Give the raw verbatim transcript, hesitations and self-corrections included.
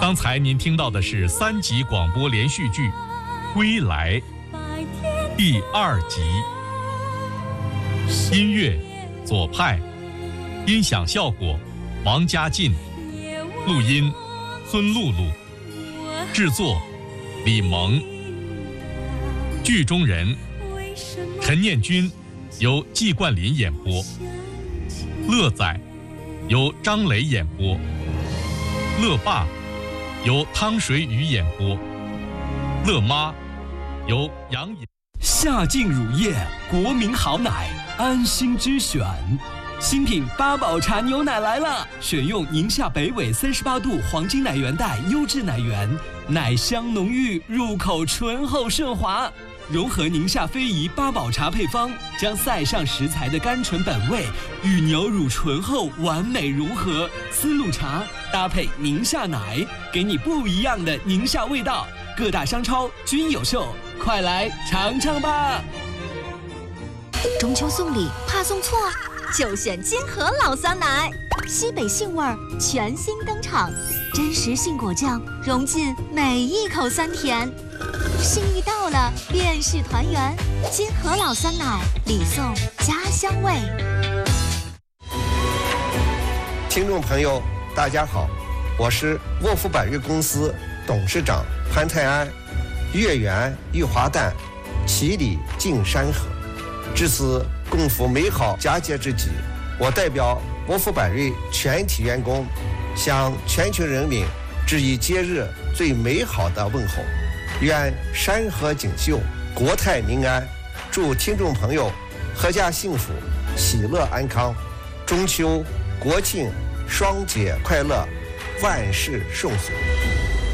刚才您听到的是三集广播连续剧《归来》第二集，音乐左派，音响效果王家进，录音孙露露，制作李萌，剧中人陈念君由季冠霖演播，乐仔由张磊演播，乐爸由汤水宇演播，乐妈由杨颖。 夏净乳业，国民好奶，安心之选。新品八宝茶牛奶来了，选用宁夏北纬三十八度黄金奶源带优质奶源，奶香浓郁，入口醇厚顺滑。融合宁夏非遗八宝茶配方，将塞上食材的甘醇本味与牛乳醇厚完美融合。丝路茶搭配宁夏奶，给你不一样的宁夏味道。各大商超均有售，快来尝尝吧！ 中秋送礼怕送错，就选金河老酸奶，西北杏味儿全新登场，真实杏果酱融进每一口酸甜。心意到了，便是团圆。金河老酸奶，礼送家乡味。 听众朋友，大家好，我是沃夫百瑞公司董事长潘泰安。月圆玉华诞，其礼敬山河。至此共赴美好佳节之际，我代表沃夫百瑞全体员工，向全球人民致以节日最美好的问候。愿山河锦绣，国泰民安，祝听众朋友阖家幸福，喜乐安康，中秋国庆双节快乐，万事顺遂。